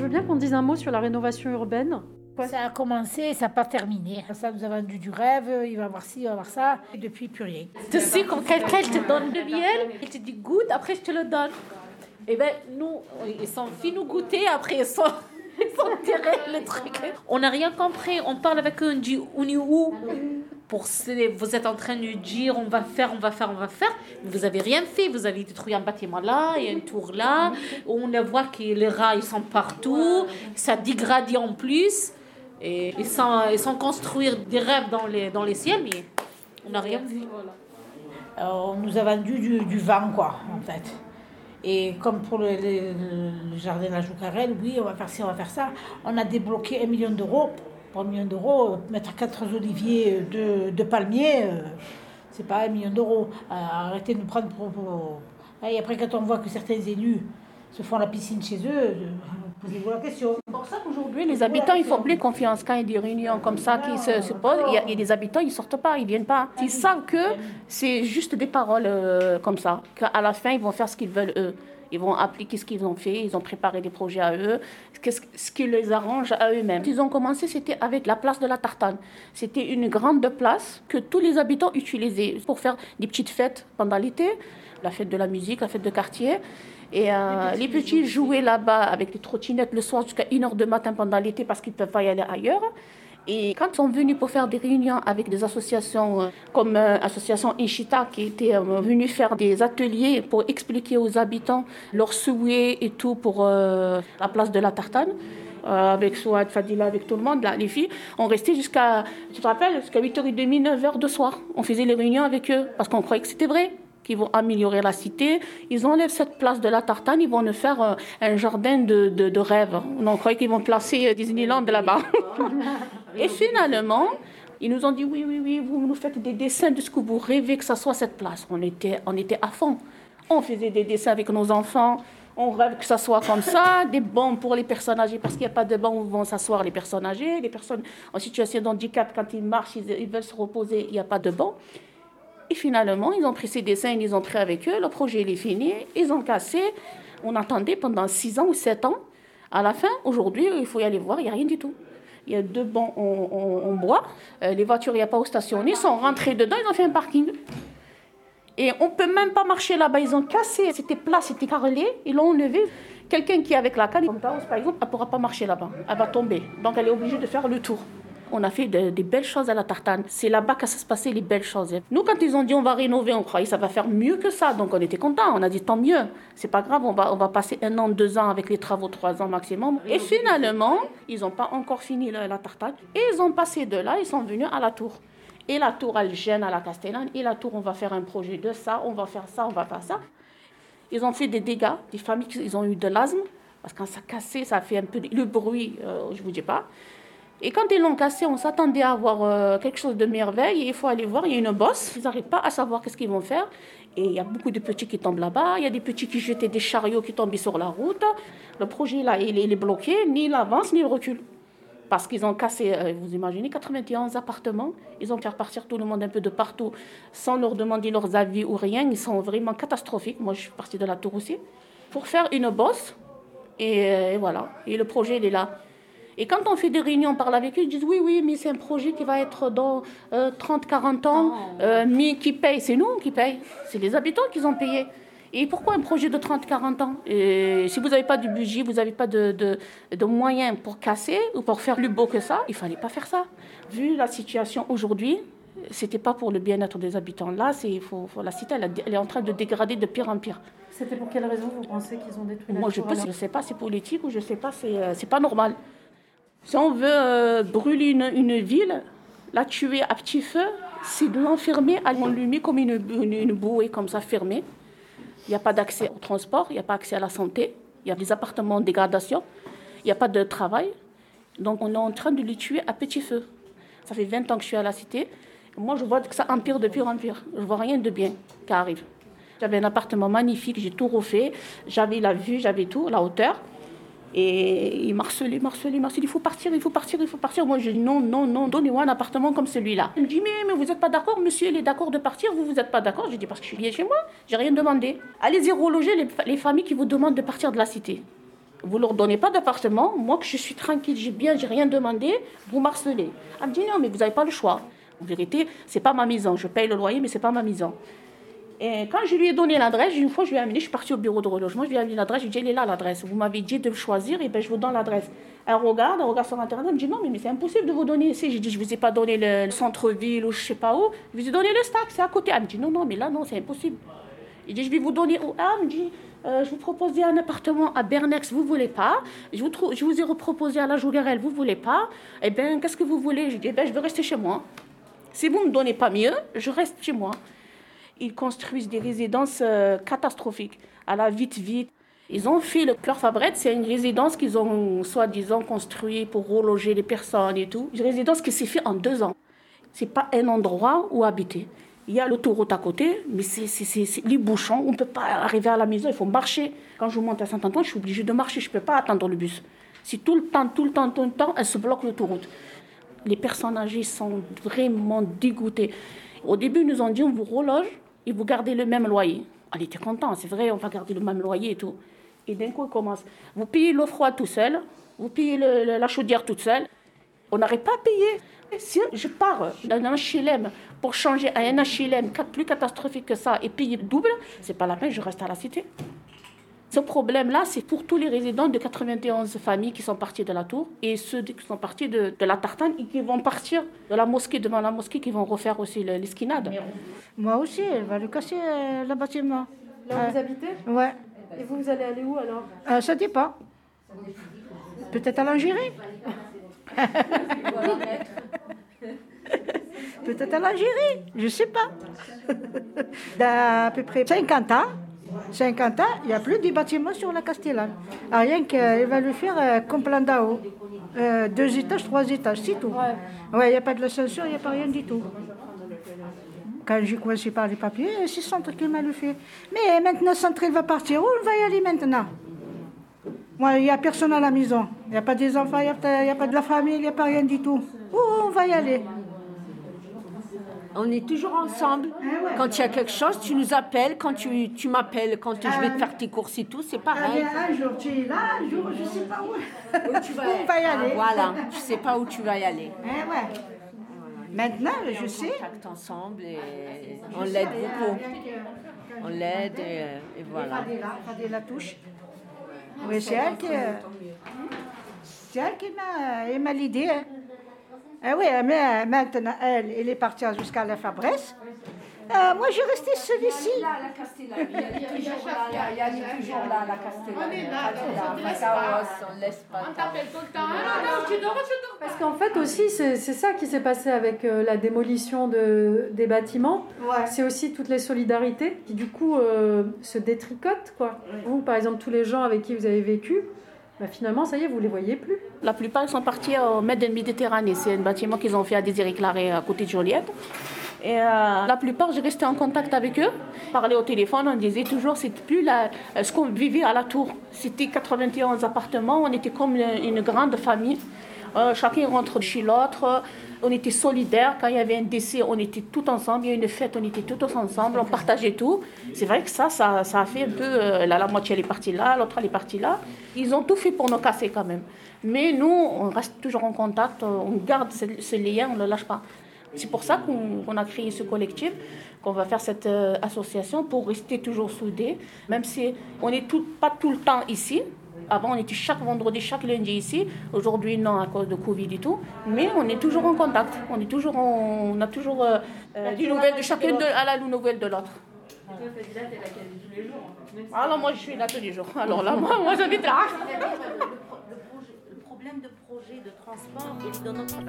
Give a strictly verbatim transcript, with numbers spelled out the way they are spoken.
bien qu'on dise un mot sur la rénovation urbaine. Ça a commencé, ça n'a pas terminé. Ça nous a vendu du rêve, il va avoir ci, il va avoir ça, et depuis plus rien. Tu sais, quand quelqu'un te donne de miel, il te dit goûte, après je te le donne. Et bien, nous, ils sont fait nous goûter, après ils sont, ils sont tirés le truc. On n'a rien compris, on parle avec eux, on dit on est où pour vous êtes en train de dire on va faire, on va faire, on va faire. Mais vous n'avez rien fait, vous avez détruit un bâtiment là, il y a une tour là, on voit que les rats ils sont partout, ça dégrade en plus. Et ils sont, ils sont construire des rêves dans les, dans les ciels, mais on n'a rien vu. Euh, on nous a vendu du, du vent, quoi, en fait. Et comme pour le, le, le jardin de la Joucarelle, oui, on va faire ci, on va faire ça. On a débloqué un million d'euros. Pour un million d'euros, mettre quatre oliviers, deux, deux palmiers, euh, c'est pas un million d'euros. Euh, arrêtez de nous prendre pour... pour... Et après, quand on voit que certains élus se font la piscine chez eux, posez-vous la question. C'est pour ça qu'aujourd'hui, les habitants, ils font plus confiance quand il y a des réunions comme ça qui se, se posent. Il y, a, il y a des habitants, ils ne sortent pas, ils ne viennent pas. Ils savent que c'est juste des paroles euh, comme ça, qu'à la fin, ils vont faire ce qu'ils veulent eux. Ils vont appliquer ce qu'ils ont fait, ils ont préparé des projets à eux, ce qui les arrange à eux-mêmes. Ils ont commencé, c'était avec la place de la Tartane. C'était une grande place que tous les habitants utilisaient pour faire des petites fêtes pendant l'été, la fête de la musique, la fête de quartier. Et euh, les petits, les petits jouaient là-bas avec les trottinettes le soir jusqu'à une heure du matin pendant l'été parce qu'ils ne peuvent pas y aller ailleurs. Et quand ils sont venus pour faire des réunions avec des associations euh, comme l'association euh, Inchita qui était euh, venue faire des ateliers pour expliquer aux habitants leurs souhaits et tout pour euh, la place de la Tartane, euh, avec Souad, Fadila, avec tout le monde, là, les filles, on restait jusqu'à, tu te rappelles, jusqu'à huit heures trente, neuf heures de soir. On faisait les réunions avec eux parce qu'on croyait que c'était vrai, qu'ils vont améliorer la cité. Ils enlèvent cette place de la Tartane, ils vont nous faire euh, un jardin de, de, de rêve. On croyait qu'ils vont placer Disneyland là-bas. Et finalement, ils nous ont dit oui, oui, oui, vous nous faites des dessins de ce que vous rêvez que ça soit cette place. On était, on était à fond. On faisait des dessins avec nos enfants. On rêve que ça soit comme ça, des bancs pour les personnes âgées, parce qu'il n'y a pas de bancs où vont s'asseoir les personnes âgées. Les personnes en situation de handicap, quand ils marchent, ils, ils veulent se reposer, il n'y a pas de bancs. Et finalement, ils ont pris ces dessins, ils les ont pris avec eux. Le projet il est fini, ils ont cassé. On attendait pendant six ans ou sept ans. À la fin, aujourd'hui, il faut y aller voir, il n'y a rien du tout. Il y a deux bancs en, en, en bois. Euh, les voitures, il n'y a pas où stationner. Ils sont rentrés dedans, ils ont fait un parking. Et on ne peut même pas marcher là-bas. Ils ont cassé. C'était plat, c'était carrelé. Ils l'ont enlevé. Quelqu'un qui est avec la canne, par exemple, elle ne pourra pas marcher là-bas. Elle va tomber. Donc, elle est obligée de faire le tour. On a fait de, de belles choses à la Tartane. C'est là-bas que ça se passait, les belles choses. Nous, quand ils ont dit on va rénover, on croyait que ça va faire mieux que ça. Donc, on était contents. On a dit tant mieux. C'est pas grave, on va, on va passer un an, deux ans avec les travaux, trois ans maximum. Et finalement, ils n'ont pas encore fini la, la Tartane. Et ils ont passé de là, ils sont venus à la tour. Et la tour, elle gêne à la Castellane. Et la tour, on va faire un projet de ça, on va faire ça, on va faire ça. Ils ont fait des dégâts. Des familles, ils ont eu de l'asthme. Parce que quand ça cassait, ça fait un peu de, le bruit, euh, je ne vous dis pas. Et quand ils l'ont cassé, on s'attendait à avoir euh, quelque chose de merveille. Et il faut aller voir, il y a une bosse. Ils n'arrivent pas à savoir qu'est-ce qu'ils vont faire. Et il y a beaucoup de petits qui tombent là-bas. Il y a des petits qui jetaient des chariots qui tombaient sur la route. Le projet, là, il est, il est bloqué. Ni il avance, ni il recule. Parce qu'ils ont cassé, euh, vous imaginez, quatre-vingt-onze appartements. Ils ont fait repartir tout le monde un peu de partout, sans leur demander leurs avis ou rien. Ils sont vraiment catastrophiques. Moi, je suis partie de la tour aussi. Pour faire une bosse. Et, euh, et voilà. Et le projet, il est là. Et quand on fait des réunions, on parle avec eux, ils disent oui, oui, mais c'est un projet qui va être dans euh, trente à quarante ans. Euh, mais qui paye? C'est nous qui payons. C'est les habitants qui ont payé. Et pourquoi un projet de trente à quarante ans? Et si vous n'avez pas de budget, vous n'avez pas de, de, de moyens pour casser ou pour faire plus beau que ça, il ne fallait pas faire ça. Vu la situation aujourd'hui, ce n'était pas pour le bien-être des habitants. Là, c'est, faut, faut, la cité, elle, elle est en train de dégrader de pire en pire. C'était pour quelle raison vous pensez qu'ils ont détruit la Moi, je ne sais pas, c'est politique ou je ne sais pas, c'est, c'est pas normal. Si on veut euh, brûler une, une ville, la tuer à petit feu, c'est de l'enfermer, on lui met comme une, une, une bouée comme ça fermée. Il n'y a pas d'accès au transport, il n'y a pas accès à la santé, il y a des appartements en dégradation, il n'y a pas de travail. Donc on est en train de les tuer à petit feu. Ça fait vingt ans que je suis à la cité. Moi, je vois que ça empire de pire en pire. Je ne vois rien de bien qui arrive. J'avais un appartement magnifique, j'ai tout refait. J'avais la vue, j'avais tout, la hauteur. Et il marcelait, marcelait, marcelait. Il faut partir, il faut partir, il faut partir. Moi, je dis non, non, non, donnez-moi un appartement comme celui-là. Il me dit, mais, mais vous n'êtes pas d'accord, monsieur, il est d'accord de partir, vous, vous n'êtes pas d'accord. Je dis, parce que je suis bien chez moi, j'ai rien demandé. Allez-y reloger les, les familles qui vous demandent de partir de la cité. Vous ne leur donnez pas d'appartement. Moi, que je suis tranquille, j'ai bien, j'ai rien demandé, vous m'harcelez. Elle me dit non, mais vous n'avez pas le choix. En vérité, ce n'est pas ma maison. Je paye le loyer, mais ce n'est pas ma maison. Et quand je lui ai donné l'adresse, une fois, je lui ai amené, je suis partie au bureau de relogement, je lui ai amené l'adresse, je lui ai dit, elle est là l'adresse. Vous m'avez dit de choisir, et ben je vous donne l'adresse. Elle regarde, elle regarde sur Internet, elle me dit non, mais, mais c'est impossible de vous donner ici. J'ai dit, je ne vous ai pas donné le, le centre-ville ou je ne sais pas où, je vous ai donné le stack, c'est à côté. Elle me dit non, non, mais là, non, c'est impossible. Il dit, je vais vous donner où? Elle me dit, euh, je vous proposais un appartement à Bernex, vous ne voulez pas. Je vous, je vous ai reproposé à la Jougarelle, vous ne voulez pas. Eh bien, qu'est-ce que vous voulez? Je dis, eh ben, je veux rester chez moi. Si vous ne me donnez pas mieux, je reste chez moi. Ils construisent des résidences euh, catastrophiques, à la vite-vite. Ils ont fait le Cœur Fabrette, c'est une résidence qu'ils ont soi-disant construite pour reloger les personnes et tout. Une résidence qui s'est faite en deux ans. Ce n'est pas un endroit où habiter. Il y a l'autoroute à côté, mais c'est, c'est, c'est, c'est les bouchons. On ne peut pas arriver à la maison, il faut marcher. Quand je monte à Saint-Antoine, je suis obligée de marcher, je ne peux pas attendre le bus. Si tout le temps, tout le temps, tout le temps, elle se bloque l'autoroute. Les personnes âgées sont vraiment dégoûtées. Au début, ils nous ont dit, on vous reloge et vous gardez le même loyer. On était contents, c'est vrai, on va garder le même loyer et tout. Et d'un coup, ils commencent. Vous payez l'eau froide tout seul, vous payez le, le, la chaudière toute seule. On n'arrête pas à payer. Si je pars d'un H L M pour changer à un H L M plus catastrophique que ça et payer double, c'est pas la peine, je reste à la cité. Ce problème-là, c'est pour tous les résidents de quatre-vingt-onze familles qui sont partis de la tour et ceux qui sont partis de, de la tartane et qui vont partir de la mosquée, devant la mosquée, qui vont refaire aussi le, l'esquinade. Moi aussi, elle va lui casser euh, le bâtiment. Là où Euh, vous habitez? Ouais, Et vous, vous allez aller où alors? Euh, ça dépend. Peut-être à l'Algérie. Peut-être à l'Algérie, je ne sais pas. D'à peu près cinquante ans, cinquante ans, il n'y a plus de bâtiments sur la Castellane. Ah, rien qu'il va le faire euh, comme plan d'A-O. Euh, deux étages, trois étages, c'est tout. Ouais. Ouais, il n'y a pas de l'ascenseur, il n'y a pas rien du tout. Quand j'ai commencé par les papiers, c'est Centre qui m'a le fait. Mais maintenant, Centre il va partir. Où on va y aller maintenant? Moi, il n'y a personne à la maison. Il n'y a pas des enfants, il n'y a, y a pas de la famille, il n'y a pas rien du tout. Où on va y aller? On est toujours ensemble. Quand il y a quelque chose, tu nous appelles. Quand tu, tu m'appelles, quand je vais te faire tes courses et tout, c'est pareil. Un jour tu es là, un jour je ne sais pas où. Où tu vas, on va y aller. Voilà, tu ne sais pas où tu vas y aller. Eh ouais. Maintenant, je sais. On contacte ensemble et on l'aide beaucoup. On l'aide et, et voilà. Fadela, Fadela touche. Oui, c'est elle qui, c'est elle qui m'a, m'a l'idée. Hein. Ah oui, mais maintenant, elle, elle est partie jusqu'à la Fabresse. Euh, moi, je restais seule ici. Là, la Castellane, il y a toujours là, il y a toujours là, la Castellane. On est là, on laisse pas. On t'appelle tout le temps. Ah non, tu dors, tu dors. Parce qu'en fait aussi, c'est, c'est ça qui s'est passé avec euh, la démolition de, des bâtiments. Ouais. C'est aussi toutes les solidarités qui du coup euh, se détricotent, quoi. Ouais. Vous, par exemple, tous les gens avec qui vous avez vécu, bah, finalement, ça y est, vous ne les voyez plus. La plupart ils sont partis au Med and Méditerranée. C'est un bâtiment qu'ils ont fait à Désiré-Claré, à côté de Joliette. Et euh, la plupart, j'ai resté en contact avec eux. Parler au téléphone, on disait toujours, c'était plus la, ce qu'on vivait à la tour. C'était quatre-vingt-onze appartements, on était comme une, une grande famille. Euh, chacun rentre chez l'autre. On était solidaires. Quand il y avait un décès, on était tous ensemble. Il y a une fête, on était tous ensemble. On partageait tout. C'est vrai que ça, ça, ça a fait un peu... Euh, la, la moitié elle est partie là, l'autre elle est partie là. Ils ont tout fait pour nous casser quand même. Mais nous, on reste toujours en contact. On garde ce, ce lien, on ne le lâche pas. C'est pour ça qu'on, qu'on a créé ce collectif, qu'on va faire cette euh, association pour rester toujours soudés. Même si on n'est pas tout le temps ici. Avant, on était chaque vendredi, chaque lundi ici. Aujourd'hui, non, à cause de Covid et tout. Mais on est toujours en contact. On, est toujours en, on a toujours euh, euh, des nouvelles de chacun de, à la nouvelle de l'autre. Alors moi, je suis là tous les jours. Alors là, moi, moi j'habite là. Le problème de projet de transport est dans notre